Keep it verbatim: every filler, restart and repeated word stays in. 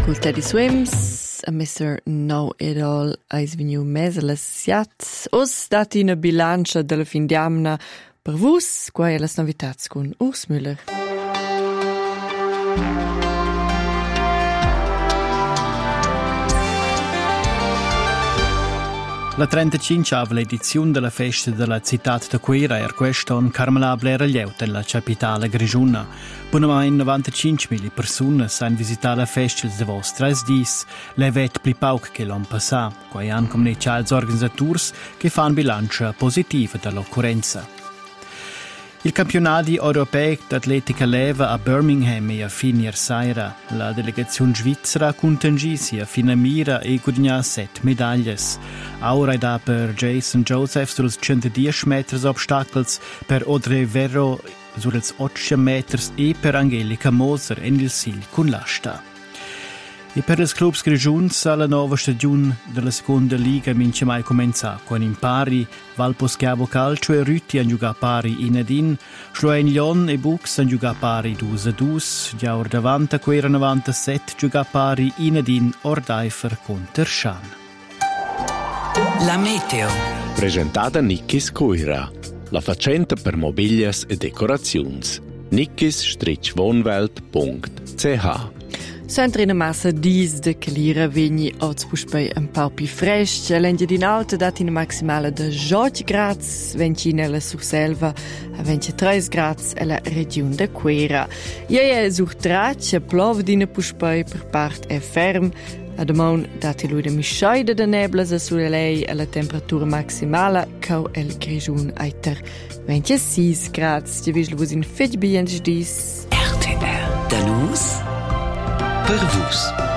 cul Teddy Swims, a messer nou ed all eis vegniu mes a las siat. Os dat ina bilancia della fin d'amna per vus, quai a las novitats con Urs Müller. La trentacinquava edizione della festa della città de Quera er queston carmelabile era lieuta nella capitale grigiuna. Punamain novantacinquemila persone han visitato la festa de vos tres dis, levet pli pauc che l'an passà, quai han comunicato als organisators che fan bilancia positiva dell'occorrenza. Il campionato europeo d'atletica leva a Birmingham e a fine sera. La delegazione svizzera contangisi a fine mira e guadagna sette medaglie. Ora da per Jason Joseph sulle centodieci metri obstacles, per Audrey Verro sulle otto metri e per Angelica Moser in il sil con l'asta. E per les clubs grigiuns alla nuova stagione della seconda liga mince mai comenza con impari Valposchiavo Calcio e Rüti han giugat pari in Edin, Schloen Lyon e Bux han giugat pari due a due, giaur davant Quera novantasette giugat pari in Edin Ordeifer con Terschan. La meteo presentata Nickis Quera, la facenta per mobilias e decorazions. nickis wohnwelt punkt c h. Sempre in massa dis de calira vegni oz puspei un pau pi fresch, l'engia din alta dat in maximale de dodici grads, vencina la Surselva, a ventitré grads e la regione de Quera. Iaia sur traccia plov dina puspei per part e ferm, a domon dati lui de misceida de neblas a sulle lei e la temperatura maximale cau el grigiun aiter ventisei grads. Ti vis vos in fetch biens dis. R T L. Danus per vus.